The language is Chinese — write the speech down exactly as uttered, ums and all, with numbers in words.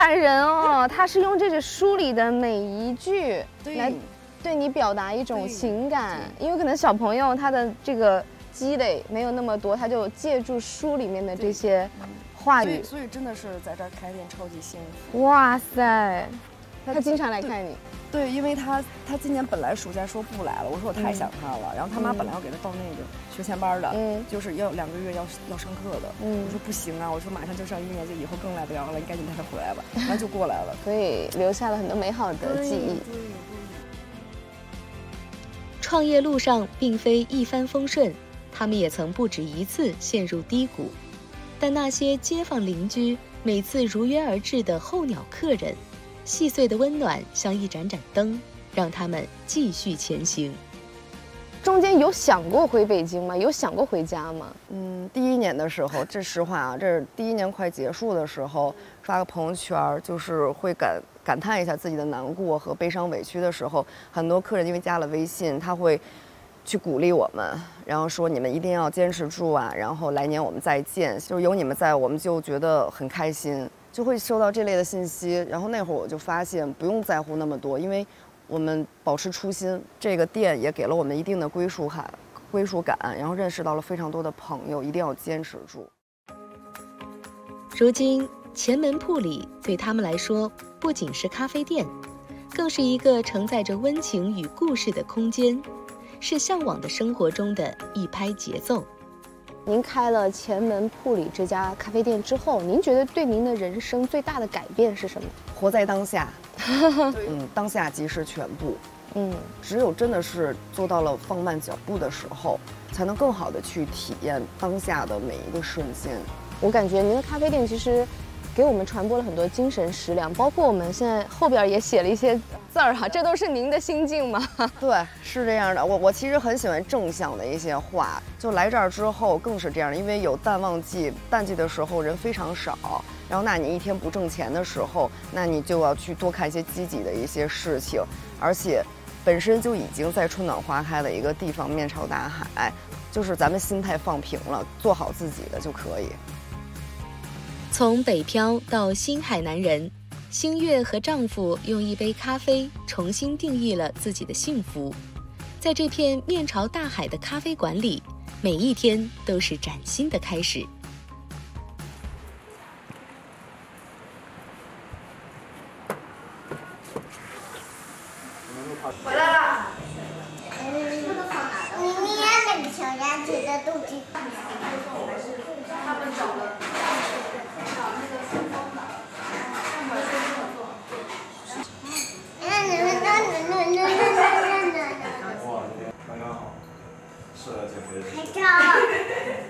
感人哦，他是用这个书里的每一句来对你表达一种情感，因为可能小朋友他的这个积累没有那么多，他就借助书里面的这些话语， 所以真的是在这儿开店超级幸福。 哇塞，他经常来看你。 对，因为他他今年本来暑假说不来了，我说我太想他了。嗯、然后他妈本来要给他报那个学前班的，嗯，就是要两个月要要上课的。嗯，我说不行啊，我说马上就上一年级，以后更来不了了，你赶紧带他回来吧。然后就过来了， 所以留下了很多美好的记忆。 创业路上并非一帆风顺，他们也曾不止一次陷入低谷，但那些街坊邻居每次如约而至的候鸟客人。细碎的温暖像一盏盏灯，让他们继续前行。 中间有想过回北京吗？有想过回家吗？ 嗯，第一年的时候，这实话啊，这是第一年快结束的时候，刷个朋友圈，就是会感感叹一下自己的难过和悲伤委屈的时候，很多客人因为加了微信，他会去鼓励我们，然后说你们一定要坚持住啊，然后来年我们再见，就是有你们在，我们就觉得很开心。就会收到这类的信息，然后那会儿我就发现不用在乎那么多，因为我们保持初心。这个店也给了我们一定的归属感，归属感，然后认识到了非常多的朋友，一定要坚持住。 如今前门铺里对他们来说，不仅是咖啡店，更是一个承载着温情与故事的空间，是向往的生活中的一拍节奏。 您开了前门铺里这家咖啡店之后，您觉得对您的人生最大的改变是什么？ 活在当下，嗯，当下即是全部，嗯，只有真的是做到了放慢脚步的时候，才能更好的去体验当下的每一个瞬间。 我感觉您的咖啡店其实给我们传播了很多精神食粮，包括我们现在后边也写了一些字儿哈，这都是您的心境吗？ 对，是这样的。我我其实很喜欢正向的一些话，就来这儿之后更是这样的，因为有淡旺季，淡季的时候人非常少，然后那你一天不挣钱的时候，那你就要去多看一些积极的一些事情，而且本身就已经在春暖花开的一个地方，面朝大海，就是咱们心态放平了，做好自己的就可以。 从北漂到新海南人，星月和丈夫用一杯咖啡重新定义了自己的幸福。在这片面朝大海的咖啡馆里，每一天都是崭新的开始。 回来了。你捏那个小鸭子的肚子。他们找了。 哇，刚刚好，适合减肥。 拍照。